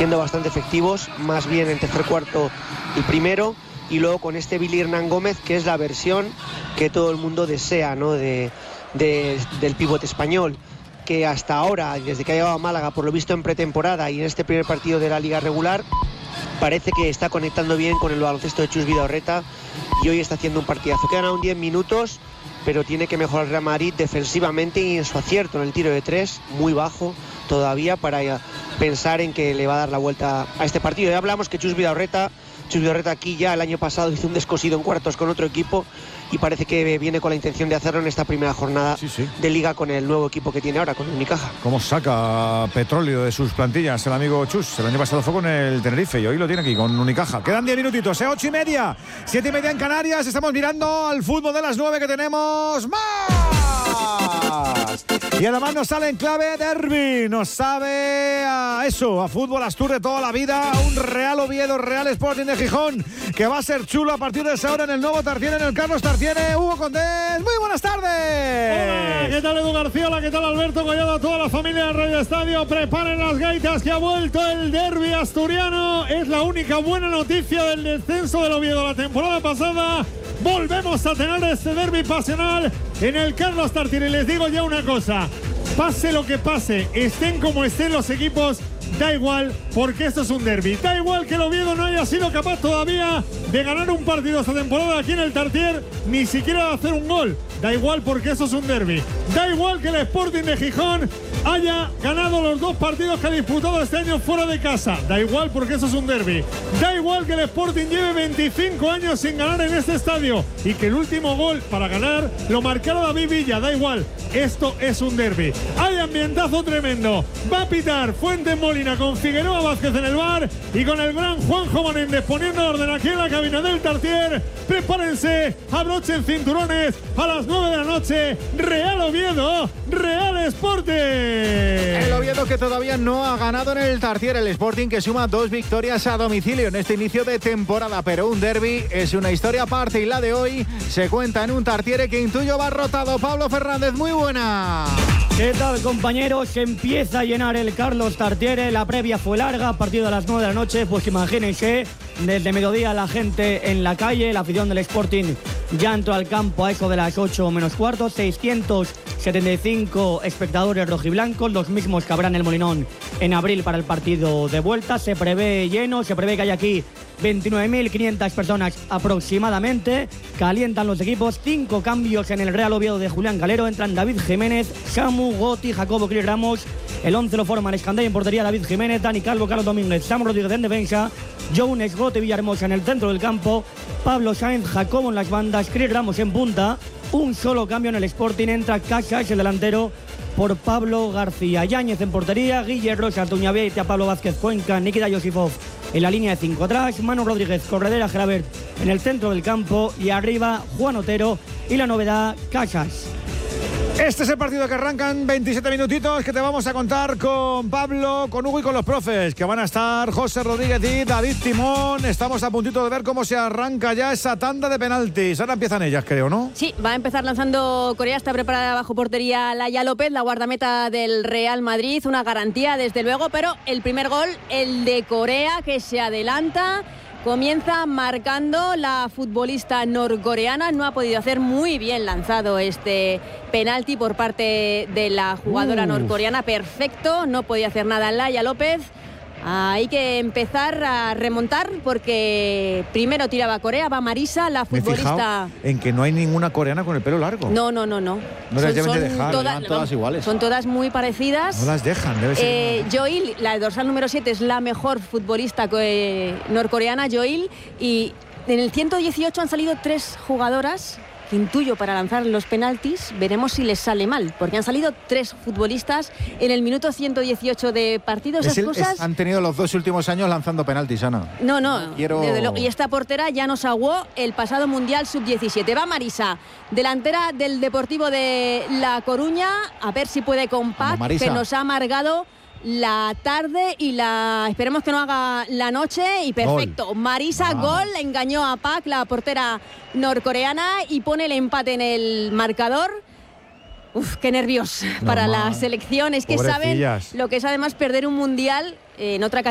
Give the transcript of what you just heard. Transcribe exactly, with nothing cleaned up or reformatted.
siendo bastante efectivos, más bien en tercer cuarto el primero, y luego con este Billy Hernán Gómez, que es la versión que todo el mundo desea, ¿no? de, de, del pivote español, que hasta ahora, desde que ha llegado a Málaga, por lo visto en pretemporada y en este primer partido de la liga regular, parece que está conectando bien con el baloncesto de Chus Vidorreta y hoy está haciendo un partidazo. Quedan aún diez minutos, pero tiene que mejorar el Real Madrid defensivamente y en su acierto en el tiro de tres, muy bajo todavía, para pensar en que le va a dar la vuelta a este partido. Ya hablamos que Chus Vidorreta, Chus Vidorreta aquí ya el año pasado hizo un descosido en cuartos con otro equipo y parece que viene con la intención de hacerlo en esta primera jornada sí, sí. de liga con el nuevo equipo que tiene ahora, con el Unicaja. ¿Cómo saca petróleo de sus plantillas el amigo Chus? El año pasado fue con el Tenerife y hoy lo tiene aquí con Unicaja. Quedan diez minutitos, ¿eh? ocho y media, siete y media en Canarias. Estamos mirando al fútbol de las nueve que tenemos más. Y además nos sale en clave derbi, nos sabe a eso, a fútbol Astur de toda la vida, un Real Oviedo, Real Sporting de Gijón, que va a ser chulo a partir de esa hora en el nuevo Tartiere, en el Carlos Tartiere. Hugo Condés, muy buenas tardes. Hola, ¿qué tal Edu García? Hola, ¿qué tal Alberto Collado? A toda la familia de Radio Estadio, preparen las gaitas que ha vuelto el derbi asturiano. Es la única buena noticia del descenso del Oviedo la temporada pasada. Volvemos a tener este derbi pasional en el Carlos Tartiere. Les digo ya una cosa, pase lo que pase, estén como estén los equipos, da igual, porque esto es un derbi. Da igual que el Oviedo no haya sido capaz todavía de ganar un partido esta temporada aquí en el Tartiere, ni siquiera de hacer un gol. Da igual, porque eso es un derbi. Da igual que el Sporting de Gijón haya ganado los dos partidos que ha disputado este año fuera de casa. Da igual, porque eso es un derbi. Da igual que el Sporting lleve veinticinco años sin ganar en este estadio y que el último gol para ganar lo marcara David Villa. Da igual, esto es un derbi. Hay ambientazo tremendo. Va a pitar Fuentes Molina con Figueroa Vázquez en el bar y con el gran Juanjo Menéndez poniendo orden aquí en la cabina del Tartiere. Prepárense, abrochen cinturones. A las nueve de la noche, Real Oviedo, Real Sporting. El Oviedo que todavía no ha ganado en el Tartiere, el Sporting que suma dos victorias a domicilio en este inicio de temporada, pero un derbi es una historia aparte y la de hoy se cuenta en un Tartiere que intuyo va rotado. Pablo Fernández, muy buena. ¿Qué tal, compañeros? Se empieza a llenar el Carlos Tartiere. La previa fue larga, a partir de las nueve de la noche. Pues imagínense, desde mediodía la gente en la calle, la afición del Sporting ya entró al campo a eso de las ocho menos cuarto. seiscientos setenta y cinco espectadores rojiblancos, los mismos que habrá en el Molinón en abril para el partido de vuelta. Se prevé lleno, se prevé que hay aquí veintinueve mil quinientas personas aproximadamente. Calientan los equipos, cinco cambios en el Real Oviedo de Julián Calero. Entran David Jiménez, Samu, Goti, Jacobo, Cris Ramos. El once lo forman Escandella en portería, David Jiménez, Dani Calvo, Carlos Domínguez, Samu Rodríguez en defensa, Jones, Gote, Villahermosa en el centro del campo, Pablo Sáenz, Jacobo en las bandas, Cris Ramos en punta. Un solo cambio en el Sporting, entra Casas, el delantero, por Pablo García. Yáñez en portería, Guille Rosa, Tuñabietia, Pablo Vázquez Cuenca, Nikita Yosifov en la línea de cinco atrás, Manu Rodríguez, Corredera, Gerabert en el centro del campo y arriba Juan Otero y la novedad Casas. Este es el partido que arrancan veintisiete minutitos que te vamos a contar con Pablo, con Hugo y con los profes, que van a estar José Rodríguez y David Timón. Estamos a puntito de ver cómo se arranca ya esa tanda de penaltis. Ahora empiezan ellas, creo, ¿no? Sí, va a empezar lanzando Corea, está preparada bajo portería Laia López, la guardameta del Real Madrid, una garantía desde luego, pero el primer gol, el de Corea, que se adelanta. Comienza marcando la futbolista norcoreana. No ha podido hacer muy bien lanzado este penalti por parte de la jugadora uh. norcoreana. Perfecto, no podía hacer nada Laia López. Hay que empezar a remontar porque primero tiraba Corea, va Marisa, la futbolista. Me he en que no hay ninguna coreana con el pelo largo. No, no, no, no. No las deben de dejar, toda, van todas iguales. Son todas muy parecidas. No las dejan, debe ser. Eh, Joil, la dorsal número siete, es la mejor futbolista eh, norcoreana, Joil, y en el ciento dieciocho han salido tres jugadoras. Intuyo para lanzar los penaltis, veremos si les sale mal, porque han salido tres futbolistas en el minuto ciento dieciocho de partidos. Es el, cosas... es, han tenido los dos últimos años lanzando penaltis, Ana. No, no, Quiero... desde luego. Y esta portera ya nos aguó el pasado Mundial sub diecisiete. Va Marisa, delantera del Deportivo de La Coruña, a ver si puede con Pac, que nos ha amargado la tarde y la esperemos que no haga la noche. Y perfecto, gol. Marisa, ah. gol, engañó a Pac, la portera norcoreana, y pone el empate en el marcador. Uf, qué nervios no para más. La selección. Es que Pobrecillas. Saben lo que es además perder un mundial en otra categoría.